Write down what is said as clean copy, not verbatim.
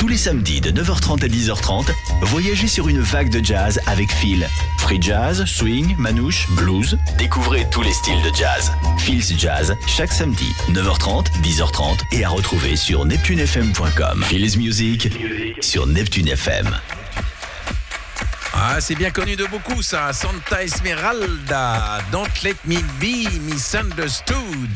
Tous les samedis de 9h30 à 10h30, voyagez sur une vague de jazz avec Phil. Free jazz, swing, manouche, blues. Découvrez tous les styles de jazz. Phil's Jazz, chaque samedi, 9h30, 10h30 et à retrouver sur neptunefm.com. Phil's Music sur Neptune FM. Ah, c'est bien connu de beaucoup ça. Santa Esmeralda, Don't Let Me Be Misunderstood.